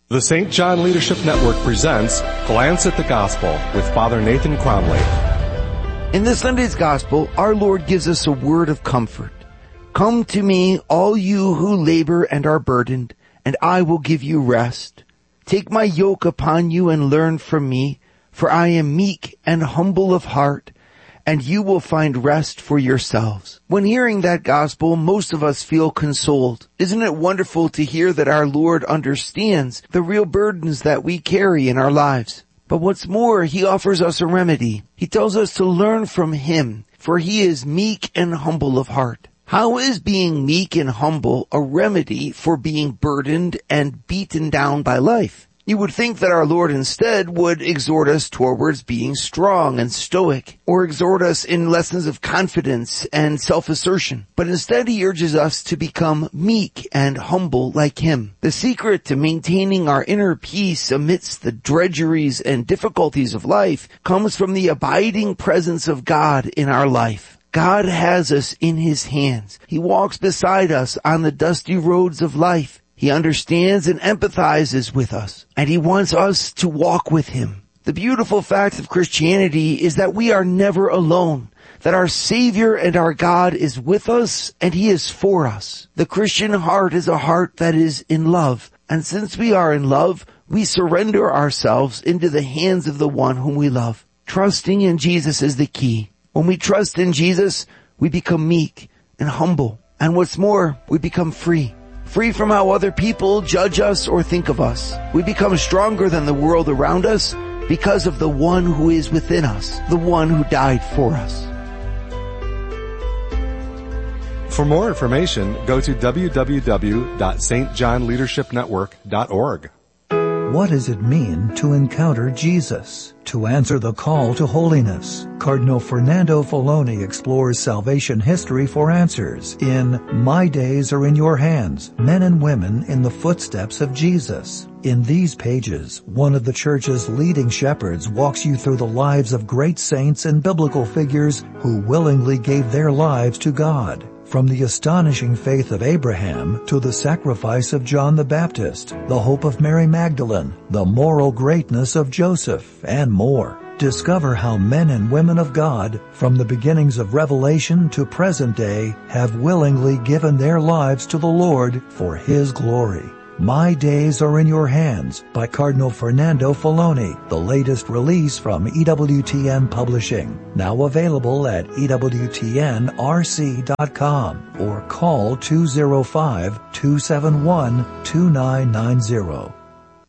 The St. John Leadership Network presents Glance at the Gospel with Father Nathan Cromley. In this Sunday's Gospel, our Lord gives us a word of comfort. Come to me, all you who labor and are burdened, and I will give you rest. Take my yoke upon you and learn from me, for I am meek and humble of heart, and you will find rest for yourselves. When hearing that gospel, most of us feel consoled. Isn't it wonderful to hear that our Lord understands the real burdens that we carry in our lives? But what's more, He offers us a remedy. He tells us to learn from Him, for He is meek and humble of heart. How is being meek and humble a remedy for being burdened and beaten down by life? You would think that our Lord instead would exhort us towards being strong and stoic, or exhort us in lessons of confidence and self-assertion. But instead He urges us to become meek and humble like Him. The secret to maintaining our inner peace amidst the drudgeries and difficulties of life comes from the abiding presence of God in our life. God has us in His hands. He walks beside us on the dusty roads of life. He understands and empathizes with us, and He wants us to walk with Him. The beautiful fact of Christianity is that we are never alone, that our Savior and our God is with us and He is for us. The Christian heart is a heart that is in love, and since we are in love, we surrender ourselves into the hands of the one whom we love. Trusting in Jesus is the key. When we trust in Jesus, we become meek and humble, and what's more, we become free. Free from how other people judge us or think of us. We become stronger than the world around us because of the one who is within us, the one who died for us. For more information, go to www.stjohnleadershipnetwork.org. What does it mean to encounter Jesus? To answer the call to holiness, Cardinal Fernando Filoni explores salvation history for answers in My Days Are in Your Hands, Men and Women in the Footsteps of Jesus. In these pages, one of the Church's leading shepherds walks you through the lives of great saints and biblical figures who willingly gave their lives to God. From the astonishing faith of Abraham to the sacrifice of John the Baptist, the hope of Mary Magdalene, the moral greatness of Joseph, and more. Discover how men and women of God, from the beginnings of Revelation to present day, have willingly given their lives to the Lord for His glory. My Days Are in Your Hands by Cardinal Fernando Filoni, the latest release from EWTN Publishing. Now available at EWTNRC.com or call 205-271-2990.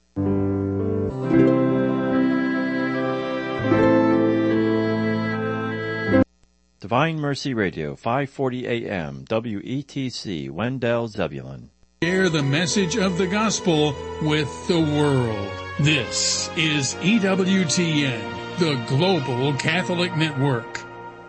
Divine Mercy Radio, 540 AM, WETC, Wendell, Zebulon. Share the message of the gospel with the world. This is EWTN, the Global Catholic Network.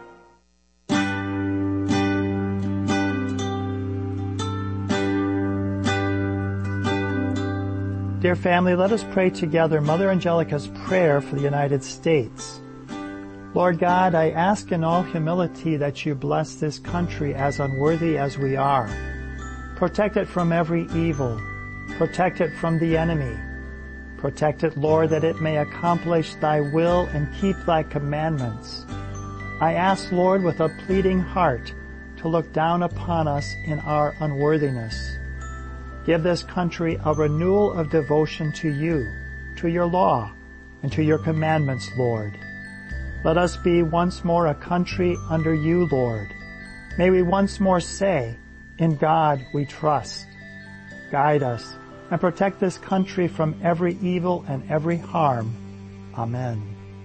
Dear family, let us pray together Mother Angelica's prayer for the United States. Lord God, I ask in all humility that you bless this country as unworthy as we are. Protect it from every evil. Protect it from the enemy. Protect it, Lord, that it may accomplish thy will and keep thy commandments. I ask, Lord, with a pleading heart, to look down upon us in our unworthiness. Give this country a renewal of devotion to you, to your law, and to your commandments, Lord. Let us be once more a country under you, Lord. May we once more say, in God we trust. Guide us and protect this country from every evil and every harm. Amen.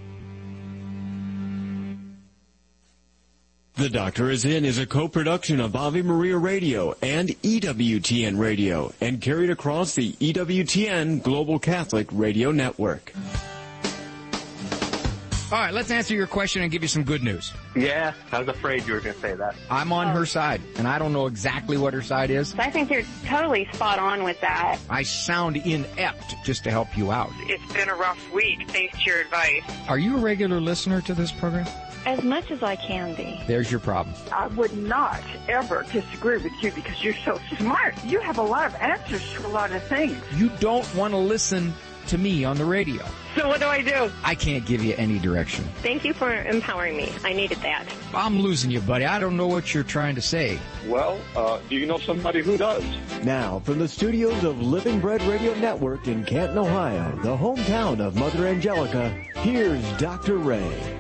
The Doctor Is In is a co-production of Ave Maria Radio and EWTN Radio and carried across the EWTN Global Catholic Radio Network. All right, let's answer your question and give you some good news. Yeah, I was afraid you were going to say that. I'm on her side, and I don't know exactly what her side is. I think you're totally spot on with that. I sound inept just to help you out. It's been a rough week, thanks to your advice. Are you a regular listener to this program? As much as I can be. There's your problem. I would not ever disagree with you because you're so smart. You have a lot of answers to a lot of things. You don't want to listen to me on the radio. So what do I do? I can't give you any direction. Thank you for empowering me. I needed that. I'm losing you, buddy. I don't know what you're trying to say. Well, do you know somebody who does? Now, from the studios of Living Bread Radio Network in Canton, Ohio, the hometown of Mother Angelica, here's Dr. Ray.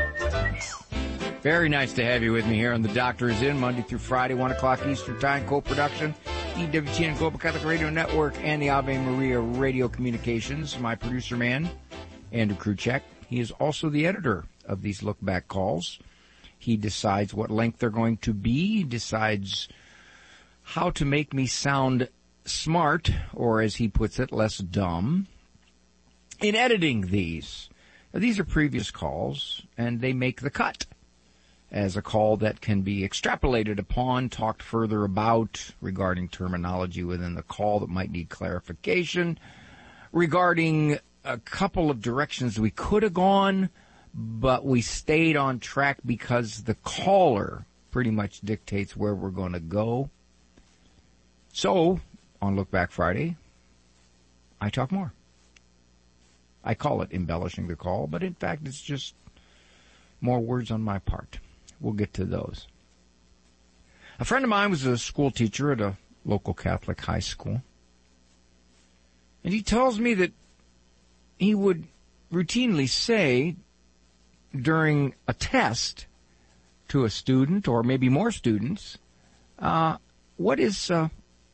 Very nice to have you with me here on The Doctor Is In, Monday through Friday, 1 o'clock Eastern Time, co-production, EWTN Global Catholic Radio Network, and the Ave Maria Radio Communications. My producer man, Andrew Kruchek. He is also the editor of these look-back calls. He decides what length they're going to be. He decides how to make me sound smart, or as he puts it, less dumb, in editing these. Now, these are previous calls, and they make the cut as a call that can be extrapolated upon, talked further about regarding terminology within the call that might need clarification, regarding a couple of directions we could have gone, but we stayed on track because the caller pretty much dictates where we're going to go. So, on Look Back Friday, I talk more. I call it embellishing the call, but in fact it's just more words on my part. We'll get to those. A friend of mine was a school teacher at a local Catholic high school. And he tells me that he would routinely say during a test to a student, or maybe more students, what is so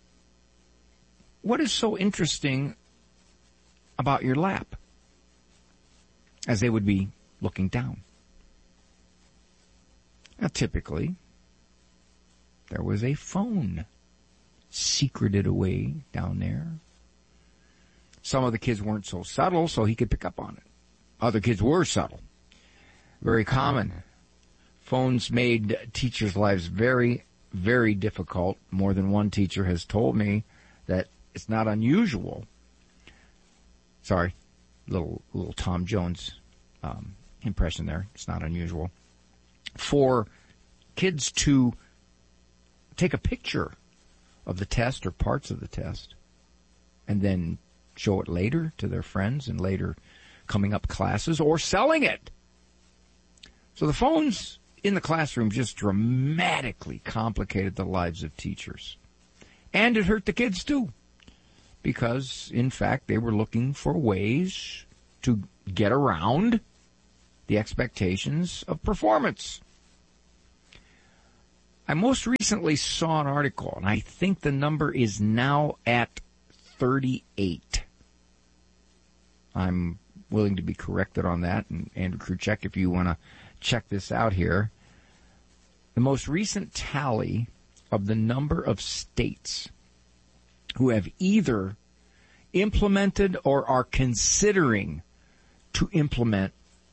interesting about your lap? As they would be looking down. Now, typically, there was a phone secreted away down there. Some of the kids weren't so subtle, so he could pick up on it. Other kids were subtle. Very common. Phones made teachers' lives very, very difficult. More than one teacher has told me that it's not unusual. Sorry, little Tom Jones impression there. It's not unusual for kids to take a picture of the test or parts of the test and then show it later to their friends and later coming up classes or selling it. So the phones in the classroom just dramatically complicated the lives of teachers. And it hurt the kids too, because in fact they were looking for ways to get around the expectations of performance. I most recently saw an article, and I think the number is now at 38. I'm willing to be corrected on that, and Andrew Kruchek, if you want to check this out here. The most recent tally of the number of states who have either implemented or are considering to implement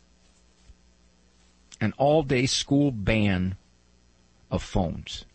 an all-day school ban of phones.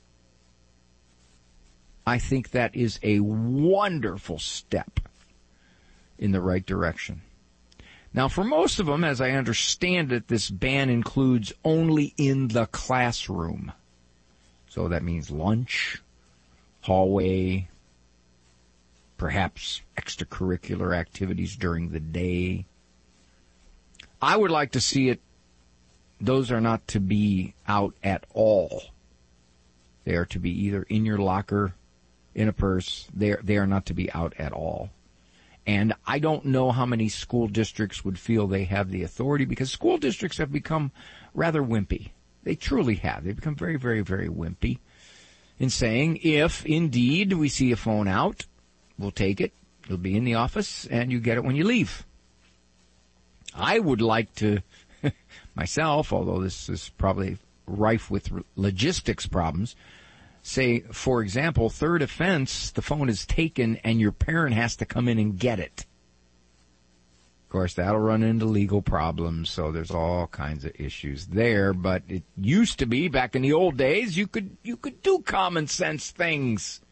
I think that is a wonderful step in the right direction. Now, for most of them, as I understand it, this ban includes only in the classroom. So that means lunch, hallway, perhaps extracurricular activities during the day. I would like to see it, those are not to be out at all. They are to be either in your locker, in a purse. They are not to be out at all. And I don't know how many school districts would feel they have the authority, because school districts have become rather wimpy. They truly have. They've become very, very, very wimpy in saying, if indeed we see a phone out, we'll take it. It'll be in the office, and you get it when you leave. I would like to, myself, although this is probably rife with logistics problems, say, for example, third offense, the phone is taken and your parent has to come in and get it. course, that'll run into legal problems, so there's all kinds of issues there. But it used to be, back in the old days, you could do common sense things.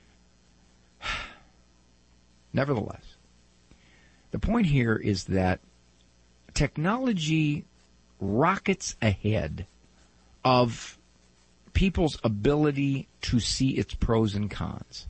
Nevertheless, the point here is that technology rockets ahead of people's ability to see its pros and cons.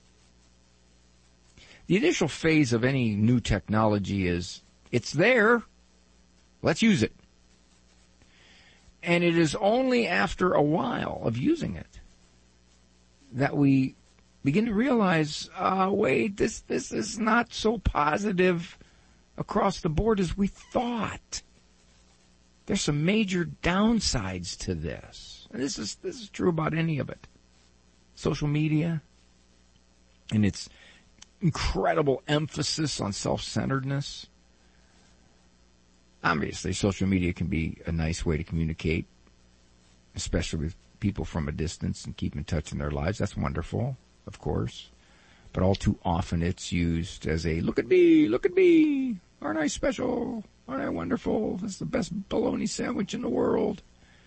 The initial phase of any new technology is, it's there, let's use it. And it is only after a while of using it that we begin to realize, wait, this is not so positive across the board as we thought. There's some major downsides to this. And this is true about any of it. Social media and its incredible emphasis on self-centeredness. Obviously, social media can be a nice way to communicate, especially with people from a distance and keep in touch in their lives. That's wonderful, of course. But all too often it's used as a, look at me, aren't I special, aren't I wonderful, this is the best bologna sandwich in the world.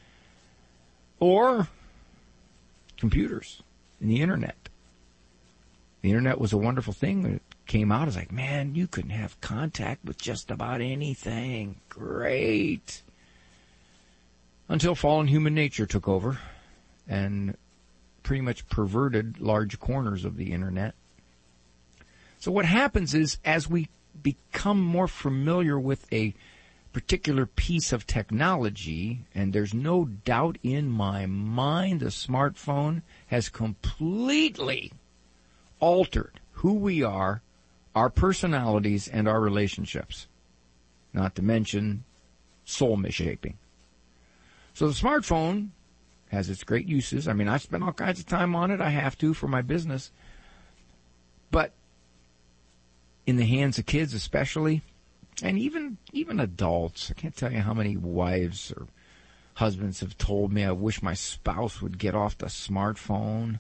Or computers and the internet. The internet was a wonderful thing when it came out. It's like, man, you can have contact with just about anything. Great. Until fallen human nature took over and pretty much perverted large corners of the internet. So what happens is, as we become more familiar with a particular piece of technology, and there's no doubt in my mind the smartphone has completely altered who we are, our personalities, and our relationships, not to mention soul misshaping. So the smartphone has its great uses. I mean, I spend all kinds of time on it. I have to for my business. But in the hands of kids especially, and even adults, I can't tell you how many wives or husbands have told me, I wish my spouse would get off the smartphone.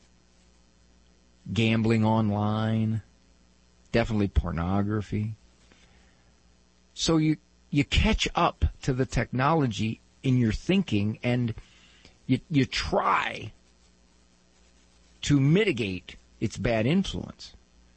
Gambling online, definitely pornography. So you catch up to the technology in your thinking, and you try to mitigate its bad influence.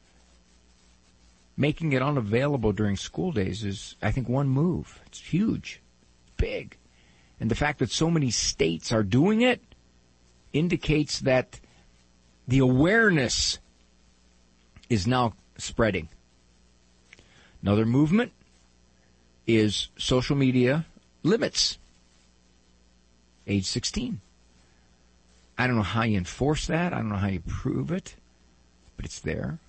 Making it unavailable during school days is, I think, one move. It's huge, big. And the fact that so many states are doing it indicates that the awareness is now spreading. Another movement is social media limits. Age 16. I don't know how you enforce that. I don't know how you prove it, but it's there.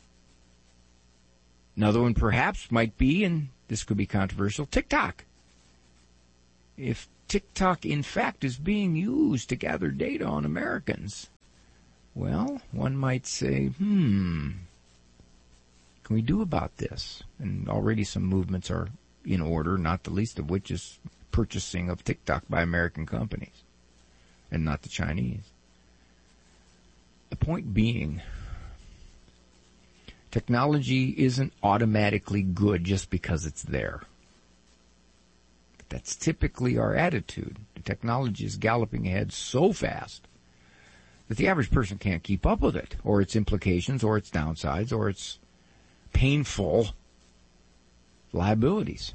Another one perhaps might be, and this could be controversial, TikTok. If TikTok in fact is being used to gather data on Americans, well, one might say, can we do about this? And already some movements are in order, not the least of which is purchasing of TikTok by American companies, and not the Chinese. The point being, technology isn't automatically good just because it's there. But that's typically our attitude. The technology is galloping ahead so fast that the average person can't keep up with it, or its implications, or its downsides, or its painful liabilities.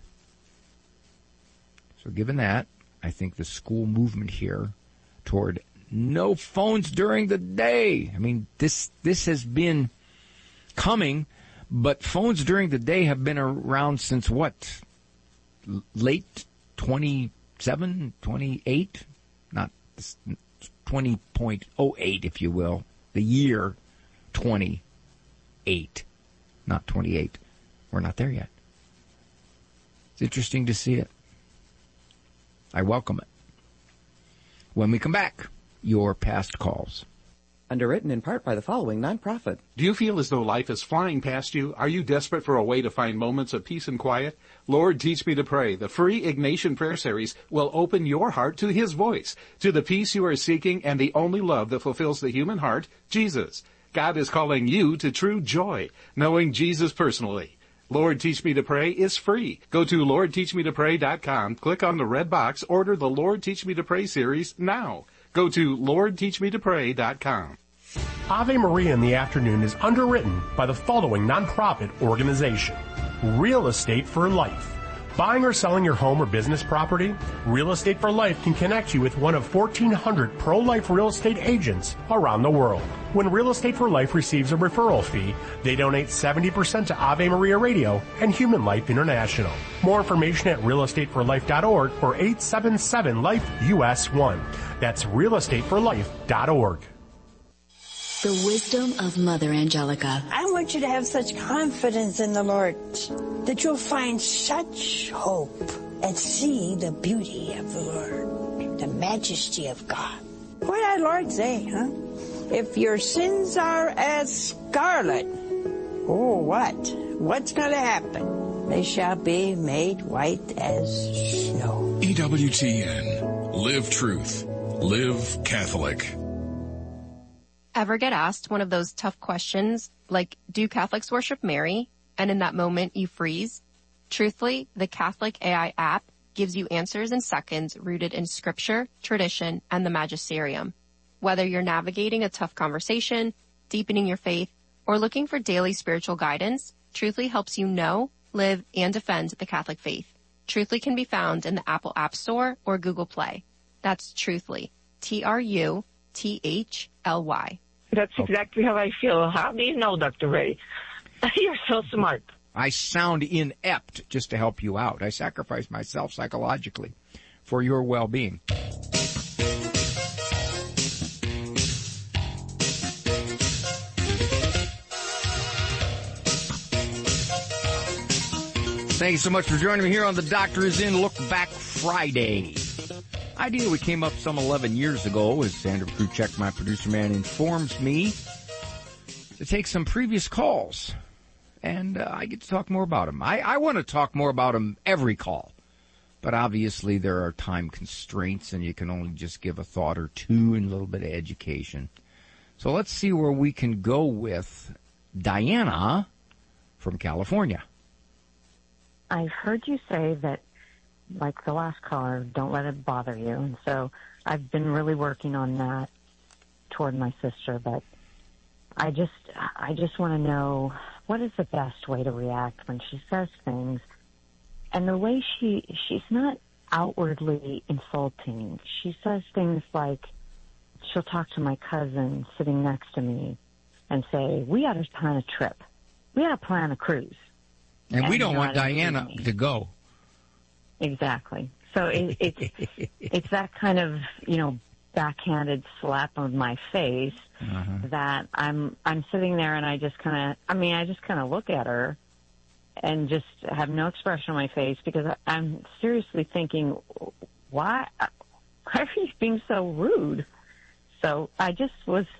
So given that, I think the school movement here toward no phones during the day. I mean, this has been coming, but phones during the day have been around since what? Late 27, 28? Not 20.08, if you will. The year 28. Not 28. We're not there yet. It's interesting to see it. I welcome it. When we come back, your past calls. Underwritten in part by the following nonprofit. Do you feel as though life is flying past you? Are you desperate for a way to find moments of peace and quiet? Lord, Teach Me to Pray, the free Ignatian Prayer Series, will open your heart to His voice, to the peace you are seeking and the only love that fulfills the human heart, Jesus. God is calling you to true joy, knowing Jesus personally. Lord Teach Me to Pray is free. Go to LordTeachMeToPray.com, click on the red box, order the Lord Teach Me to Pray series now. Go to LordTeachMeToPray.com. Ave Maria in the Afternoon is underwritten by the following nonprofit organization. Real Estate for Life. Buying or selling your home or business property? Real Estate for Life can connect you with one of 1,400 pro-life real estate agents around the world. When Real Estate for Life receives a referral fee, they donate 70% to Ave Maria Radio and Human Life International. More information at realestateforlife.org or 877-LIFE-US1. That's realestateforlife.org. The wisdom of Mother Angelica. I want you to have such confidence in the Lord that you'll find such hope and see the beauty of the Lord, the majesty of God. What did our Lord say, huh? If your sins are as scarlet, oh, what? What's going to happen? They shall be made white as snow. EWTN. Live truth. Live Catholic. Ever get asked one of those tough questions like, do Catholics worship Mary? And in that moment you freeze? Truthfully, the Catholic AI app gives you answers in seconds rooted in scripture, tradition, and the magisterium. Whether you're navigating a tough conversation, deepening your faith, or looking for daily spiritual guidance, Truthfully helps you know, live, and defend the Catholic faith. Truthfully can be found in the Apple App Store or Google Play. That's Truthfully. TRUTHLY. That's exactly how I feel. How do you know, Dr. Ray? You're so smart. I sound inept just to help you out. I sacrifice myself psychologically for your well-being. Thank you so much for joining me here on The Doctor Is In Look Back Friday. Idea we came up some 11 years ago, as Sandra Kruchek, my producer man, informs me, to take some previous calls. And I get to talk more about them. I want to talk more about them every call. But obviously there are time constraints, and you can only just give a thought or two and a little bit of education. So let's see where we can go with Diana from California. I've heard you say that, like the last caller, don't let it bother you. And so I've been really working on that toward my sister. But I just want to know, what is the best way to react when she says things? And the way she's not outwardly insulting. She says things like, she'll talk to my cousin sitting next to me and say, we ought to plan a trip. We ought to plan a cruise. And we don't want Diana to go. Exactly. So it's that kind of, backhanded slap on my face that I'm sitting there and I just kind of look at her and just have no expression on my face because I'm seriously thinking, why are you being so rude? So I just was